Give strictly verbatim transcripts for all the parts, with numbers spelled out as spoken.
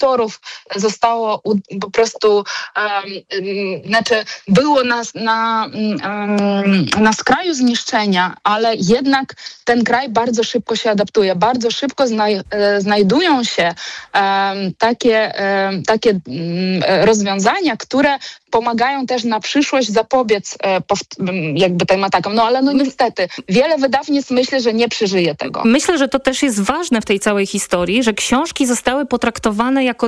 autorów zostało po prostu, um, znaczy było na, na, um, na skraju zniszczenia, ale jednak ten kraj bardzo szybko się adaptuje, bardzo szybko znaj, znajdują się um, takie, um, takie um, rozwiązania, które pomagają też na przyszłość zapobiec jakby tym atakom. No ale no niestety, wiele wydawnictw myślę, że nie przeżyje tego. Myślę, że to też jest ważne w tej całej historii, że książki zostały potraktowane jako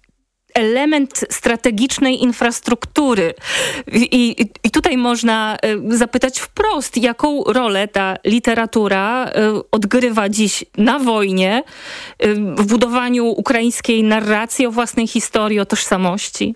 element strategicznej infrastruktury. I, i tutaj można zapytać wprost, jaką rolę ta literatura odgrywa dziś na wojnie, w budowaniu ukraińskiej narracji o własnej historii, o tożsamości?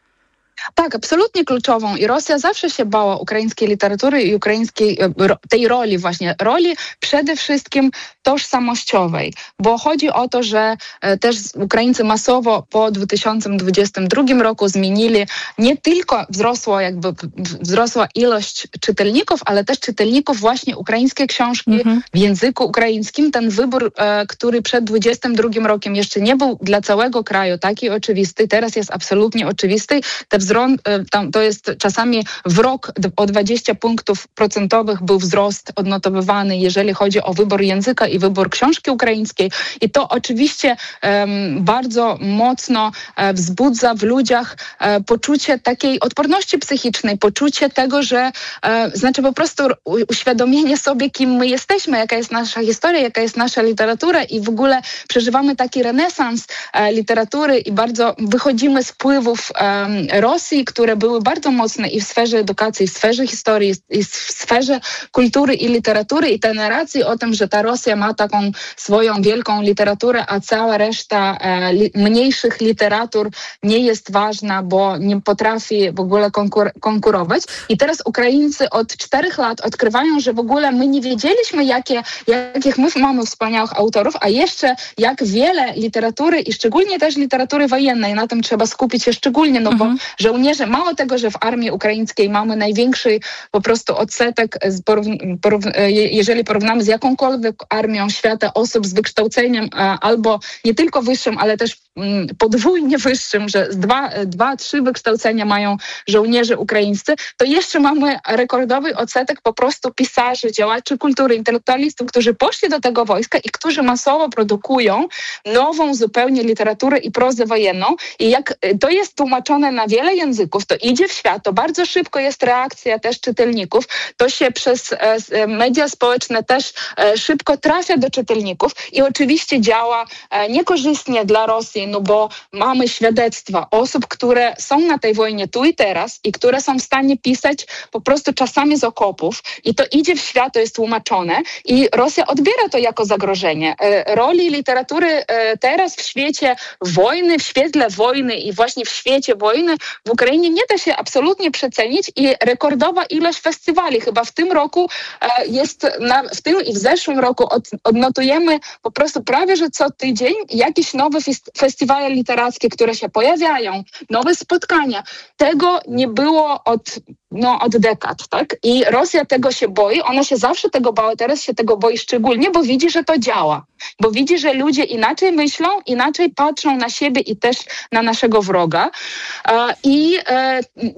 Tak, absolutnie kluczową i Rosja zawsze się bała ukraińskiej literatury i ukraińskiej tej roli właśnie, roli przede wszystkim tożsamościowej, bo chodzi o to, że też Ukraińcy masowo po dwa tysiące dwudziestym drugim roku zmienili, nie tylko wzrosła jakby wzrosła ilość czytelników, ale też czytelników właśnie ukraińskie książki mhm. w języku ukraińskim. Ten wybór, który przed dwudziestym drugim rokiem jeszcze nie był dla całego kraju taki oczywisty, teraz jest absolutnie oczywisty. Te wzrost, tam, to jest czasami w rok o dwadzieścia punktów procentowych był wzrost odnotowywany, jeżeli chodzi o wybór języka i wybór książki ukraińskiej. I to oczywiście um, bardzo mocno e, wzbudza w ludziach e, poczucie takiej odporności psychicznej, poczucie tego, że e, znaczy po prostu u, uświadomienie sobie, kim my jesteśmy, jaka jest nasza historia, jaka jest nasza literatura i w ogóle przeżywamy taki renesans e, literatury i bardzo wychodzimy z wpływów e, Rosji, które były bardzo mocne i w sferze edukacji, i w sferze historii, i w sferze kultury i literatury i te narracje o tym, że ta Rosja ma taką swoją wielką literaturę, a cała reszta e, li, mniejszych literatur nie jest ważna, bo nie potrafi w ogóle konkur- konkurować. I teraz Ukraińcy od czterech lat odkrywają, że w ogóle my nie wiedzieliśmy, jakie, jakich my mamy wspaniałych autorów, a jeszcze jak wiele literatury i szczególnie też literatury wojennej, na tym trzeba skupić się szczególnie, no mhm. bo żołnierze, mało tego, że w armii ukraińskiej mamy największy po prostu odsetek, z porów- porów- jeżeli porównamy z jakąkolwiek armią świata osób z wykształceniem albo nie tylko wyższym, ale też podwójnie wyższym, że z dwa, dwa, trzy wykształcenia mają żołnierze ukraińscy, to jeszcze mamy rekordowy odsetek po prostu pisarzy, działaczy kultury, intelektualistów, którzy poszli do tego wojska i którzy masowo produkują nową zupełnie literaturę i prozę wojenną. I jak to jest tłumaczone na wiele języków, to idzie w świat, to bardzo szybko jest reakcja też czytelników, to się przez e, media społeczne też e, szybko trafia do czytelników i oczywiście działa e, niekorzystnie dla Rosji, no bo mamy świadectwa osób, które są na tej wojnie tu i teraz i które są w stanie pisać po prostu czasami z okopów i to idzie w świat, to jest tłumaczone i Rosja odbiera to jako zagrożenie. E, roli literatury e, teraz w świecie wojny, w świetle wojny i właśnie w świecie wojny w Ukrainie nie da się absolutnie przecenić i rekordowa ilość festiwali. Chyba w tym roku e, jest, na, w tym i w zeszłym roku od, odnotujemy po prostu prawie, że co tydzień jakieś nowe fest, festiwale literackie, które się pojawiają, nowe spotkania. Tego nie było od, no, od dekad, tak? I Rosja tego się boi, ona się zawsze tego bała, teraz się tego boi szczególnie, bo widzi, że to działa. Bo widzi, że ludzie inaczej myślą, inaczej patrzą na siebie i też na naszego wroga. E, I e,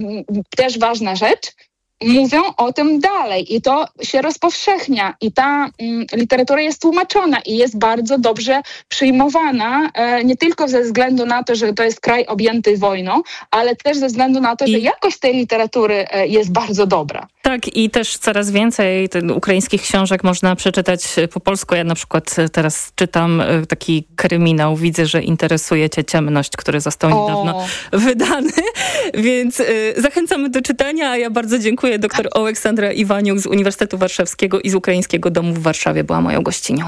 też ważna rzecz, mówią o tym dalej i to się rozpowszechnia i ta mm, literatura jest tłumaczona i jest bardzo dobrze przyjmowana, e, nie tylko ze względu na to, że to jest kraj objęty wojną, ale też ze względu na to, I... że jakość tej literatury e, jest bardzo dobra. Tak i też coraz więcej ukraińskich książek można przeczytać po polsku. Ja na przykład teraz czytam taki kryminał, widzę, że interesuje cię Ciemność, który został o. niedawno wydany, więc y, zachęcamy do czytania, a ja bardzo dziękuję. Doktor Oleksandra Iwaniuk z Uniwersytetu Warszawskiego i z Ukraińskiego Domu w Warszawie była moją gościnią.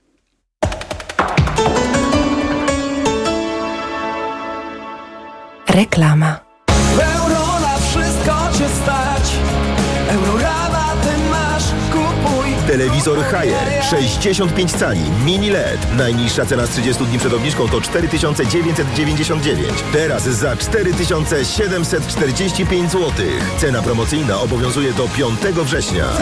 Reklama. Euro na wszystko cię stać. Eurorabaty masz, kupuj. Telewizor Haier sześćdziesiąt pięć cali, mini L E D. Najniższa cena z trzydziestu dni przed obniżką to cztery tysiące dziewięćset dziewięćdziesiąt dziewięć. Teraz za cztery tysiące siedemset czterdzieści pięć złotych. Cena promocyjna obowiązuje do piątego września.